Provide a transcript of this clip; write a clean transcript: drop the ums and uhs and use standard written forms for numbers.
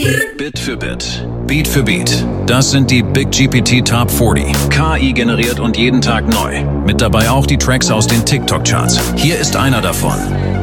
Bit für Bit, Beat für Beat. Das sind die Big GPT Top 40. KI generiert und jeden Tag neu. Mit dabei auch die Tracks aus den TikTok-Charts. Hier ist einer davon.